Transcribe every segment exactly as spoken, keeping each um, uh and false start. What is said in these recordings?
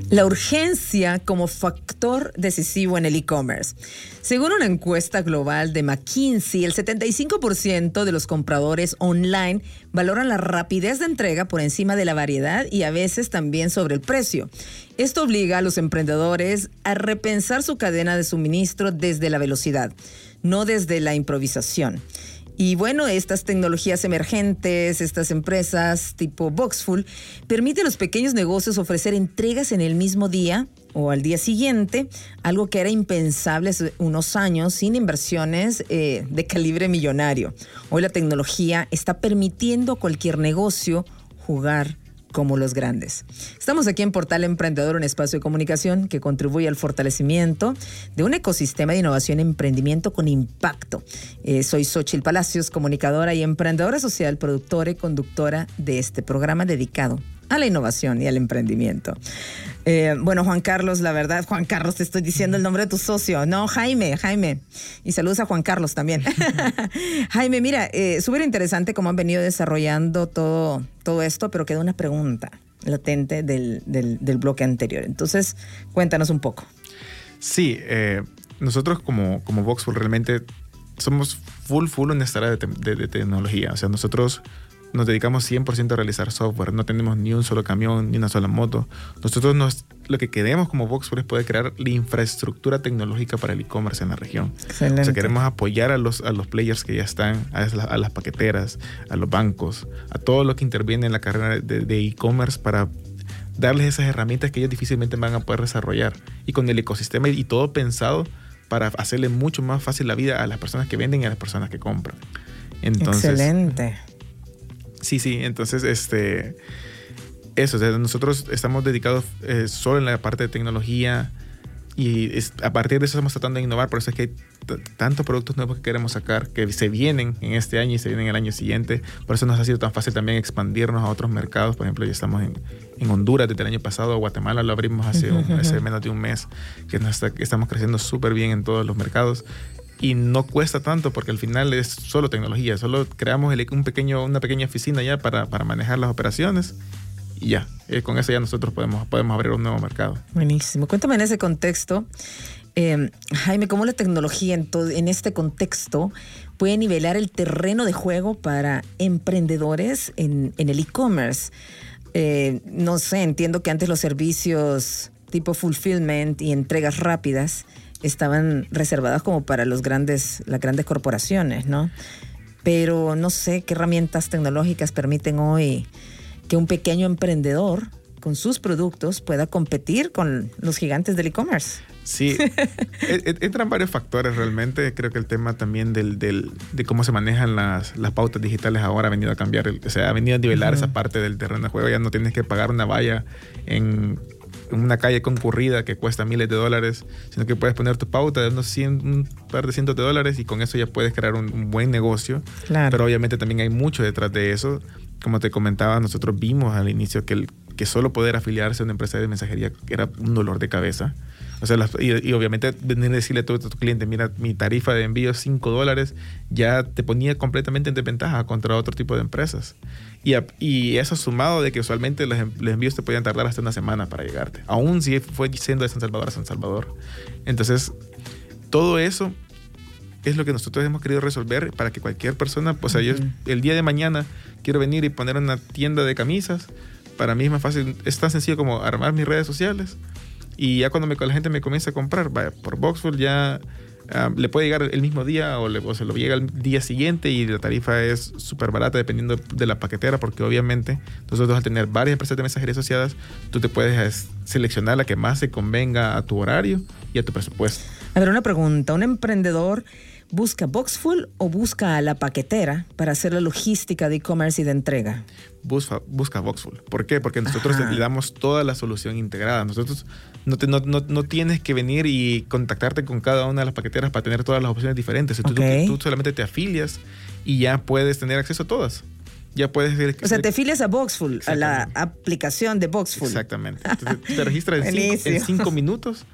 La urgencia como factor decisivo en el e-commerce. Según una encuesta global de McKinsey, el setenta y cinco por ciento de los compradores online valoran la rapidez de entrega por encima de la variedad y a veces también sobre el precio. Esto obliga a los emprendedores a repensar su cadena de suministro desde la velocidad, no desde la improvisación. Y bueno, estas tecnologías emergentes, estas empresas tipo Boxful, permiten a los pequeños negocios ofrecer entregas en el mismo día o al día siguiente, algo que era impensable hace unos años sin inversiones eh, de calibre millonario. Hoy la tecnología está permitiendo a cualquier negocio jugar como los grandes. Estamos aquí en Portal Emprendedor, un espacio de comunicación que contribuye al fortalecimiento de un ecosistema de innovación y emprendimiento con impacto. Eh, soy Xochitl Palacios, comunicadora y emprendedora social, productora y conductora de este programa dedicado a la innovación y al emprendimiento. Eh, bueno, Juan Carlos, la verdad, Juan Carlos, te estoy diciendo el nombre de tu socio. No, Jaime, Jaime. Y saludos a Juan Carlos también. Jaime, mira, eh, súper interesante cómo han venido desarrollando todo, todo esto, pero queda una pregunta latente del, del, del bloque anterior. Entonces, cuéntanos un poco. Sí, eh, nosotros como, como Boxful realmente somos full, full en esta área de, de, de tecnología. O sea, nosotros nos dedicamos cien por ciento a realizar software. No tenemos ni un solo camión, ni una sola moto. Nosotros nos, lo que queremos como Boxful es poder crear la infraestructura tecnológica para el e-commerce en la región. Excelente. O sea, queremos apoyar a los, a los players que ya están, a las, a las paqueteras, a los bancos, a todo lo que interviene en la carrera de, de e-commerce para darles esas herramientas que ellos difícilmente van a poder desarrollar. Y con el ecosistema y todo pensado para hacerle mucho más fácil la vida a las personas que venden y a las personas que compran. Entonces, excelente. Sí, sí, entonces este, eso, o sea, nosotros estamos dedicados eh, solo en la parte de tecnología y es, a partir de eso estamos tratando de innovar, por eso es que hay t- tantos productos nuevos que queremos sacar que se vienen en este año y se vienen el año siguiente, por eso nos ha sido tan fácil también expandirnos a otros mercados. Por ejemplo, ya estamos en, en Honduras desde el año pasado, Guatemala lo abrimos hace, un, hace menos de un mes, que nos está, estamos creciendo súper bien en todos los mercados. Y no cuesta tanto porque al final es solo tecnología. Solo creamos el, un pequeño, una pequeña oficina ya para, para manejar las operaciones y ya. Eh, con eso ya nosotros podemos, podemos abrir un nuevo mercado. Buenísimo. Cuéntame en ese contexto, eh, Jaime, ¿cómo la tecnología en, todo, en este contexto puede nivelar el terreno de juego para emprendedores en, en el e-commerce? Eh, no sé, entiendo que antes los servicios tipo fulfillment y entregas rápidas estaban reservadas como para los grandes, las grandes corporaciones, ¿no? Pero no sé qué herramientas tecnológicas permiten hoy que un pequeño emprendedor con sus productos pueda competir con los gigantes del e-commerce. Sí, entran varios factores realmente. Creo que el tema también del, del, de cómo se manejan las, las pautas digitales ahora ha venido a cambiar, o sea, ha venido a nivelar uh-huh. esa parte del terreno de juego. Ya no tienes que pagar una valla en en una calle concurrida que cuesta miles de dólares, sino que puedes poner tu pauta de unos cien, un par de cientos de dólares y con eso ya puedes crear un, un buen negocio. Claro. Pero obviamente también hay mucho detrás de eso. Como te comentaba, nosotros vimos al inicio que, el, que solo poder afiliarse a una empresa de mensajería era un dolor de cabeza. O sea, las, y, y obviamente venir a decirle a tu, a tu cliente, mira, mi tarifa de envío es cinco dólares, ya te ponía completamente en desventaja contra otro tipo de empresas. Y, a, y eso sumado de que usualmente los, los envíos te podían tardar hasta una semana para llegarte, aún si fue siendo de San Salvador a San Salvador. Entonces, todo eso es lo que nosotros hemos querido resolver para que cualquier persona, pues, uh-huh. yo el día de mañana quiero venir y poner una tienda de camisas. Para mí es más fácil, es tan sencillo como armar mis redes sociales. Y ya cuando me, la gente me comienza a comprar, vaya, por Boxful ya uh, le puede llegar el mismo día o, le, o se lo llega el día siguiente y la tarifa es súper barata dependiendo de la paquetera, porque obviamente nosotros al tener varias empresas de mensajería asociadas, tú te puedes seleccionar la que más se convenga a tu horario y a tu presupuesto. A ver, una pregunta. ¿Un emprendedor busca Boxful o busca a la paquetera para hacer la logística de e-commerce y de entrega? Busca, busca Boxful. ¿Por qué? Porque nosotros Ajá. le damos toda la solución integrada. Nosotros no, te, no, no, no tienes que venir y contactarte con cada una de las paqueteras para tener todas las opciones diferentes. Okay. Tú, tú solamente te afilias y ya puedes tener acceso a todas. Ya puedes decir, o sea, te afilias a Boxful, a la aplicación de Boxful. Exactamente. Entonces, te registras en cinco, en cinco minutos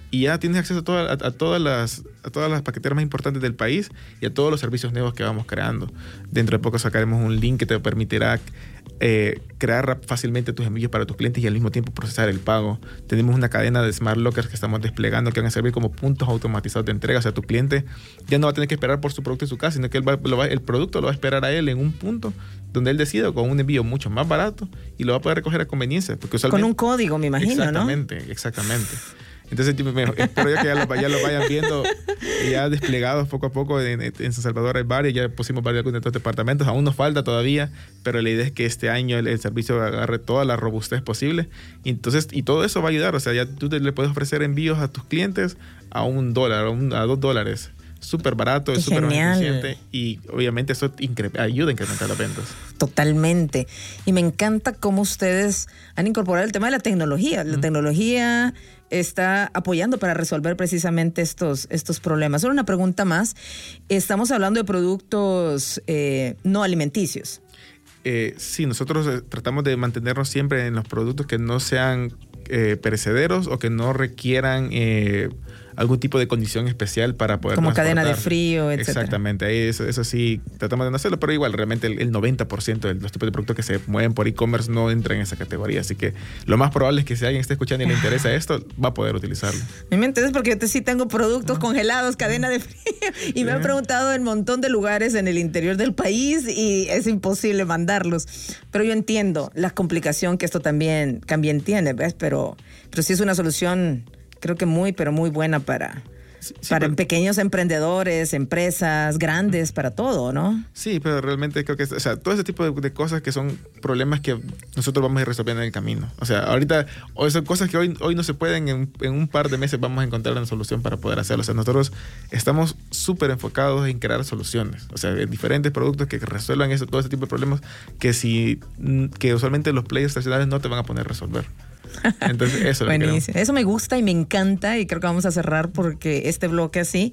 y ya tienes acceso a, toda, a, a, todas las, a todas las paqueteras más importantes del país y a todos los servicios nuevos que vamos creando. Dentro de poco sacaremos un link que te permitirá eh, crear fácilmente tus envíos para tus clientes y al mismo tiempo procesar el pago. Tenemos una cadena de smart lockers que estamos desplegando que van a servir como puntos automatizados de entrega. O sea, tu cliente ya no va a tener que esperar por su producto en su casa, sino que él va, lo va, el producto lo va a esperar a él en un punto donde él decida, con un envío mucho más barato, y lo va a poder recoger a conveniencia. Porque usualmente, con un código, me imagino, exactamente, ¿no? Exactamente, exactamente. Entonces me, espero yo que ya lo, ya lo vayan viendo ya desplegados poco a poco. En, en San Salvador hay varios, ya pusimos varios de estos departamentos, aún nos falta todavía, pero la idea es que este año el, el servicio agarre toda la robustez posible. Y entonces, y todo eso va a ayudar, o sea, ya tú te, le puedes ofrecer envíos a tus clientes a un dólar, a, un, a dos dólares. Súper barato, es súper eficiente y obviamente eso incre- ayuda a incrementar las ventas. Totalmente. Y me encanta cómo ustedes han incorporado el tema de la tecnología. La mm. tecnología está apoyando para resolver precisamente estos, estos problemas. Solo una pregunta más. Estamos hablando de productos eh, no alimenticios. Eh, sí, nosotros eh, tratamos de mantenernos siempre en los productos que no sean eh, perecederos o que no requieran eh, algún tipo de condición especial para poder como cadena de frío, etcétera. Exactamente, eso, eso sí, tratamos de no hacerlo, pero igual realmente el, el noventa por ciento de los tipos de productos que se mueven por e-commerce no entran en esa categoría, así que lo más probable es que si alguien esté escuchando y le interesa esto, va a poder utilizarlo. ¿Me entiendes? Porque yo sí tengo productos congelados, cadena de frío, y sí. me han preguntado en un montón de lugares en el interior del país y es imposible mandarlos, pero yo entiendo la complicación que esto también, también tiene, ¿ves? Pero, pero sí es una solución, creo que muy, pero muy buena para, sí, sí, para pero, pequeños emprendedores, empresas grandes, para todo, ¿no? Sí, pero realmente creo que, o sea, todo ese tipo de, de cosas que son problemas que nosotros vamos a ir resolviendo en el camino. O sea, ahorita, o son cosas que hoy, hoy no se pueden, en, en un par de meses vamos a encontrar una solución para poder hacerlo. O sea, nosotros estamos súper enfocados en crear soluciones. O sea, en diferentes productos que resuelvan eso, todo ese tipo de problemas que, si, que usualmente los players tradicionales no te van a poner a resolver. Entonces, eso, buenísimo. Eso me gusta y me encanta, y creo que vamos a cerrar porque este bloque así,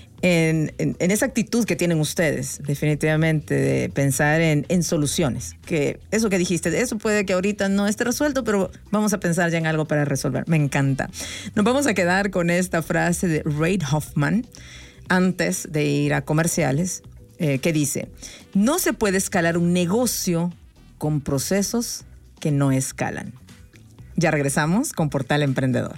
en, en, en esa actitud que tienen ustedes, definitivamente, de pensar en, en soluciones. Que eso que dijiste, eso puede que ahorita no esté resuelto, pero vamos a pensar ya en algo para resolver. Me encanta. Nos vamos a quedar con esta frase de Reid Hoffman antes de ir a comerciales, eh, que dice: no se puede escalar un negocio con procesos que no escalan. Ya regresamos con Portal Emprendedor.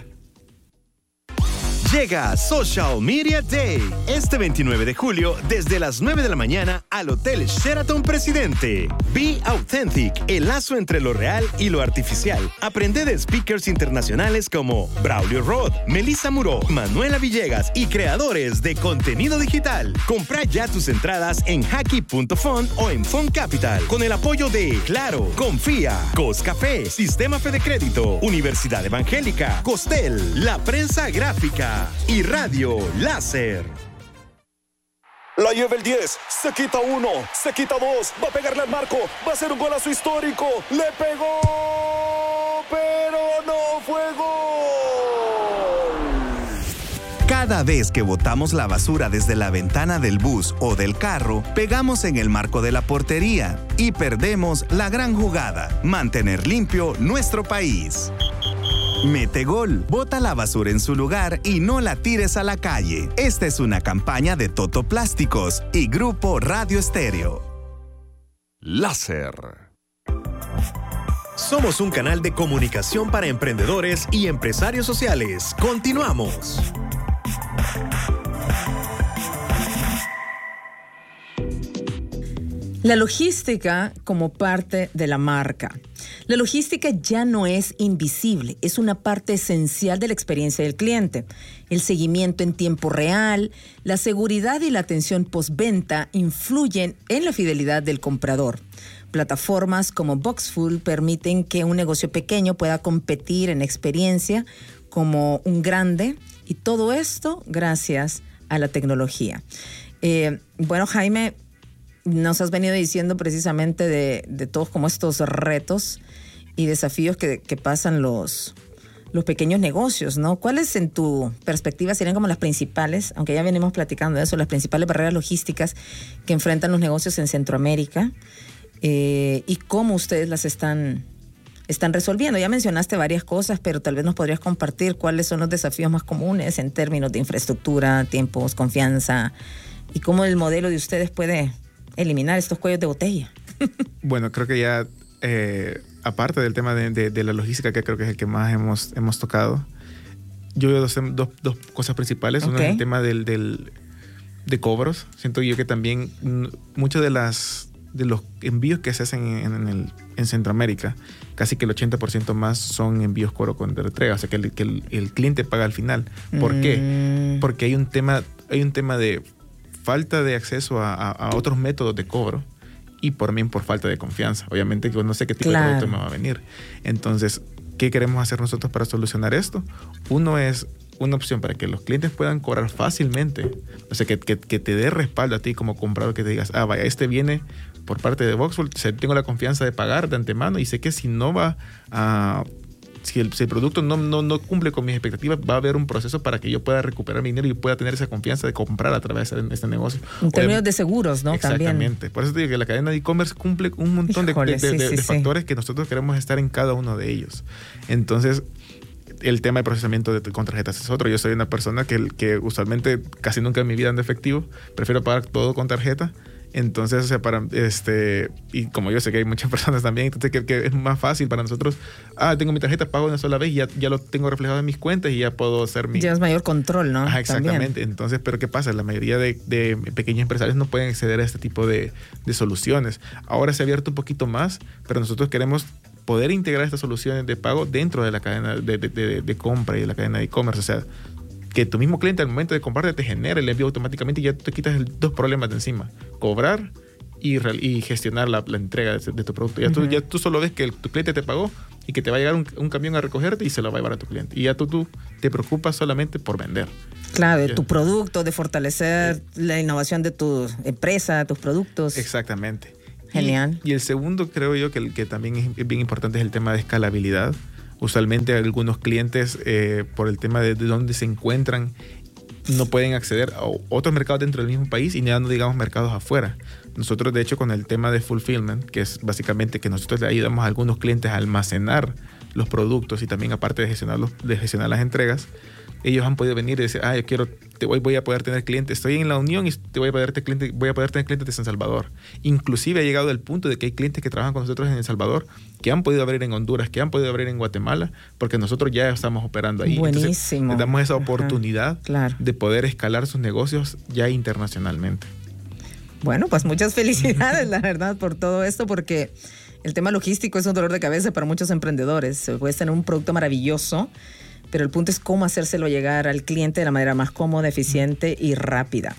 Llega Social Media Day este veintinueve de julio desde las nueve de la mañana al Hotel Sheraton Presidente. Be Authentic, el lazo entre lo real y lo artificial. Aprende de speakers internacionales como Braulio Roth, Melissa Muró, Manuela Villegas y creadores de contenido digital. Compra ya tus entradas en hacky punto fund o en Fund Capital con el apoyo de Claro, Confía, Coscafé, Sistema Fede Crédito, Universidad Evangélica, Costel, La Prensa Gráfica y Radio Láser. La lleva el diez, se quita uno, se quita dos, va a pegarle al marco, va a ser un golazo histórico, le pegó, pero no fue gol. Cada vez que botamos la basura desde la ventana del bus o del carro, pegamos en el marco de la portería y perdemos la gran jugada: mantener limpio nuestro país. Metegol, bota la basura en su lugar y no la tires a la calle. Esta es una campaña de Toto Plásticos y Grupo Radio Estéreo. Láser. Somos un canal de comunicación para emprendedores y empresarios sociales. Continuamos. La logística como parte de la marca. La logística ya no es invisible, es una parte esencial de la experiencia del cliente. El seguimiento en tiempo real, la seguridad y la atención postventa influyen en la fidelidad del comprador. Plataformas como Boxful permiten que un negocio pequeño pueda competir en experiencia como un grande, y todo esto gracias a la tecnología. Eh, bueno, Jaime, nos has venido diciendo precisamente de, de todos como estos retos y desafíos que, que pasan los, los pequeños negocios, ¿no? ¿Cuáles en tu perspectiva serían como las principales, aunque ya venimos platicando de eso, las principales barreras logísticas que enfrentan los negocios en Centroamérica, eh, y cómo ustedes las están, están resolviendo. Ya mencionaste varias cosas, pero tal vez nos podrías compartir cuáles son los desafíos más comunes en términos de infraestructura, tiempos, confianza y cómo el modelo de ustedes puede eliminar estos cuellos de botella. Bueno, creo que ya, eh, aparte del tema de, de, de la logística, que creo que es el que más hemos, hemos tocado, yo veo dos, dos, dos cosas principales. Okay. Uno es el tema del, del, de cobros. Siento yo que también muchos de las de los envíos que se hacen en, en, el, en Centroamérica, casi que el ochenta por ciento más son envíos cobro con entrega, o sea que el, que el, el cliente paga al final. ¿Por mm. qué? Porque hay un tema, hay un tema de falta de acceso a, a, a otros métodos de cobro y por mí por falta de confianza. Obviamente que no sé qué tipo claro. de producto me va a venir. Entonces, ¿qué queremos hacer nosotros para solucionar esto? Uno es una opción para que los clientes puedan cobrar fácilmente, o sea, que, que, que te dé respaldo a ti como comprador, que te digas, ah, vaya, este viene por parte de Voxfull, o sea, tengo la confianza de pagar de antemano y sé que si no va a... Si el, si el producto no, no, no cumple con mis expectativas, va a haber un proceso para que yo pueda recuperar mi dinero y pueda tener esa confianza de comprar a través de este negocio. En términos de seguros, ¿no? Exactamente. También. Por eso te digo que la cadena de e-commerce cumple un montón Híjole, de, de, sí, de, sí, de factores sí. que nosotros queremos estar en cada uno de ellos. Entonces, el tema de procesamiento de, con tarjetas es otro. Yo soy una persona que, que usualmente casi nunca en mi vida ando efectivo. Prefiero pagar todo con tarjeta. Entonces, o sea, para este, y como yo sé que hay muchas personas también, entonces que, que es más fácil para nosotros, ah, tengo mi tarjeta, pago una sola vez y ya, ya lo tengo reflejado en mis cuentas y ya puedo hacer mi... Ya es mayor control, ¿no? Ajá, exactamente. También. Entonces, pero ¿qué pasa? La mayoría de, de pequeños empresarios no pueden acceder a este tipo de, de soluciones. Ahora se ha abierto un poquito más, pero nosotros queremos poder integrar estas soluciones de pago dentro de la cadena de, de, de, de compra y de la cadena de e-commerce. O sea, que tu mismo cliente al momento de comprarte te genere el envío automáticamente y ya te quitas el, dos problemas de encima. Cobrar y, y gestionar la, la entrega de, de tu producto. Ya, uh-huh. tú, ya tú solo ves que el, tu cliente te pagó y que te va a llegar un, un camión a recogerte y se lo va a llevar a tu cliente. Y ya tú, tú te preocupas solamente por vender. Claro, de ya. tu producto, de fortalecer eh. la innovación de tu empresa, tus productos. Exactamente. Genial. Y, y el segundo, creo yo, que, que también es bien importante es el tema de escalabilidad. Usualmente algunos clientes, eh, por el tema de, de dónde se encuentran, no pueden acceder a otros mercados dentro del mismo país y ya no digamos mercados afuera. Nosotros, de hecho, con el tema de fulfillment, que es básicamente que nosotros le ayudamos a algunos clientes a almacenar los productos y también aparte de gestionar, los, de gestionar las entregas, ellos han podido venir y decir, ah, yo quiero, te voy, voy a poder tener clientes, estoy en la Unión y te voy a poder tener clientes, voy a poder tener clientes de San Salvador. Inclusive ha llegado el punto de que hay clientes que trabajan con nosotros en El Salvador, que han podido abrir en Honduras, que han podido abrir en Guatemala, porque nosotros ya estamos operando ahí. Buenísimo. Entonces, les damos esa oportunidad Ajá, claro. de poder escalar sus negocios ya internacionalmente. Bueno, pues muchas felicidades, la verdad, por todo esto, porque el tema logístico es un dolor de cabeza para muchos emprendedores. Puedes tener un producto maravilloso, pero el punto es cómo hacérselo llegar al cliente de la manera más cómoda, eficiente y rápida.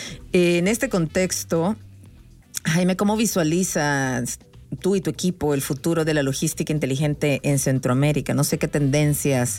En este contexto, Jaime, ¿cómo visualizas tú y tu equipo el futuro de la logística inteligente en Centroamérica? No sé qué tendencias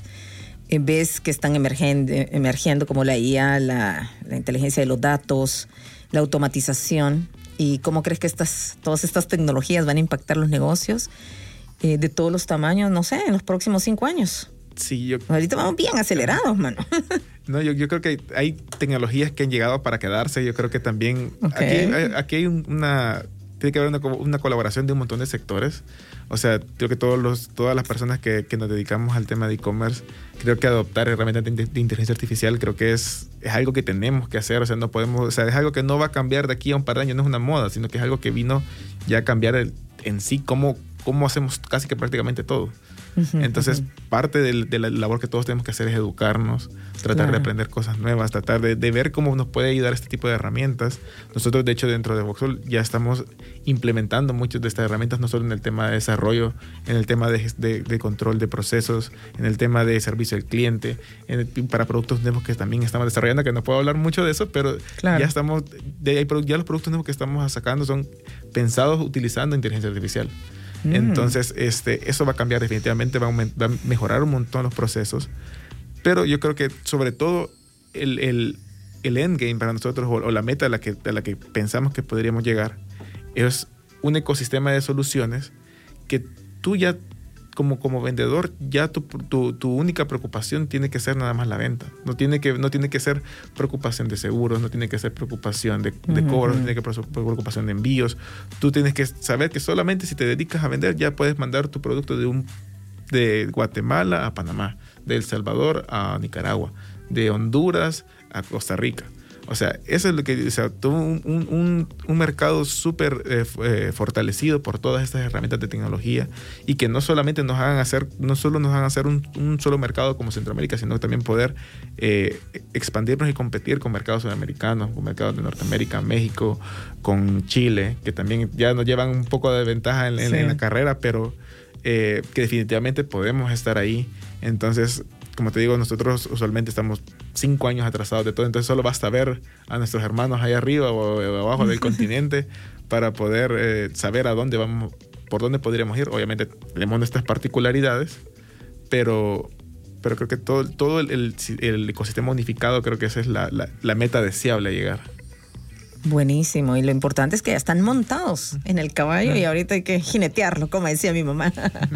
ves que están emergiendo, emergiendo como la I A, la, la inteligencia de los datos, la automatización, y cómo crees que estas, todas estas tecnologías van a impactar los negocios eh, de todos los tamaños, no sé, en los próximos cinco años. Sí, yo... Ahorita vamos bien acelerados, mano. No, yo, yo creo que hay tecnologías que han llegado para quedarse. Yo creo que también okay. aquí, hay, aquí hay una... Tiene que haber una, una colaboración de un montón de sectores. O sea, creo que todos los, todas las personas que, que nos dedicamos al tema de e-commerce, creo que adoptar herramientas de, de inteligencia artificial creo que es, es algo que tenemos que hacer. O sea, no podemos, o sea, es algo que no va a cambiar de aquí a un par de años. No es una moda, sino que es algo que vino ya a cambiar el, en sí cómo, cómo hacemos casi que prácticamente todo. Uh-huh, Entonces, uh-huh. parte de, de la labor que todos tenemos que hacer es educarnos, tratar claro. de aprender cosas nuevas, tratar de, de ver cómo nos puede ayudar este tipo de herramientas. Nosotros, de hecho, dentro de Voxfull ya estamos implementando muchas de estas herramientas, no solo en el tema de desarrollo, en el tema de, de, de control de procesos, en el tema de servicio al cliente, en el, para productos nuevos que también estamos desarrollando, que no puedo hablar mucho de eso, pero claro. ya estamos, de, ya los productos nuevos que estamos sacando son pensados utilizando inteligencia artificial. Mm. Entonces, este, eso va a cambiar definitivamente, va a, va a mejorar un montón los procesos. Pero yo creo que sobre todo el, el, el endgame para nosotros, o, o la meta a la, que, a la que pensamos que podríamos llegar, es un ecosistema de soluciones que tú ya como, como vendedor, ya tu, tu, tu única preocupación tiene que ser nada más la venta. No tiene que, no tiene que ser preocupación de seguros, no tiene que ser preocupación de, de uh-huh. cobros, no tiene que ser preocupación de envíos. Tú tienes que saber que solamente si te dedicas a vender ya puedes mandar tu producto de un de Guatemala a Panamá, de El Salvador a Nicaragua, de Honduras a Costa Rica. O sea, eso es lo que, o sea, todo un, un, un mercado súper eh, eh, fortalecido por todas estas herramientas de tecnología, y que no solamente nos hagan hacer, no solo nos hagan hacer un, un solo mercado como Centroamérica, sino también poder eh, expandirnos y competir con mercados sudamericanos, con mercados de Norteamérica, México, con Chile, que también ya nos llevan un poco de ventaja en, en, sí. en la carrera, pero eh, que definitivamente podemos estar ahí. Entonces, como te digo, nosotros usualmente estamos cinco años atrasados de todo, entonces solo basta ver a nuestros hermanos ahí arriba o abajo del continente para poder eh, saber a dónde vamos, por dónde podríamos ir. Obviamente tenemos nuestras particularidades, pero, pero creo que todo, todo el, el, el ecosistema unificado, creo que esa es la, la, la meta deseable a llegar. Buenísimo, y lo importante es que ya están montados en el caballo y ahorita hay que jinetearlo, como decía mi mamá.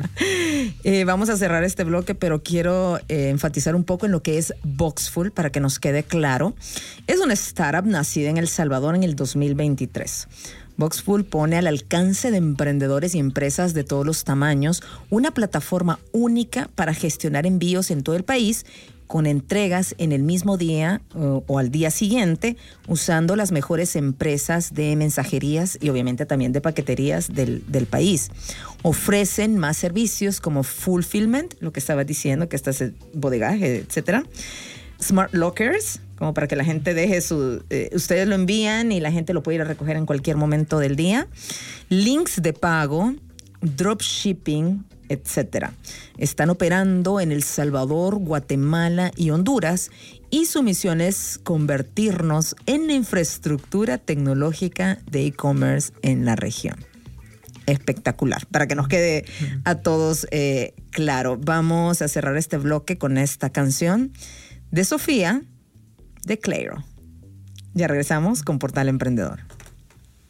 eh, vamos a cerrar este bloque, pero quiero eh, enfatizar un poco en lo que es Voxful para que nos quede claro. Es una startup nacida en El Salvador en el dos mil veintitrés. Voxful pone al alcance de emprendedores y empresas de todos los tamaños una plataforma única para gestionar envíos en todo el país, con entregas en el mismo día o, o al día siguiente, usando las mejores empresas de mensajerías y obviamente también de paqueterías del, del país. Ofrecen más servicios como fulfillment, lo que estaba diciendo, que está ese bodegaje, etcétera. Smart lockers, como para que la gente deje su... Eh, ustedes lo envían y la gente lo puede ir a recoger en cualquier momento del día. Links de pago, dropshipping, etcétera. Están operando en El Salvador, Guatemala y Honduras, y su misión es convertirnos en la infraestructura tecnológica de e-commerce en la región. Espectacular, para que nos quede a todos eh, claro. Vamos a cerrar este bloque con esta canción de Sofía, de Clairo. Ya regresamos con Portal Emprendedor.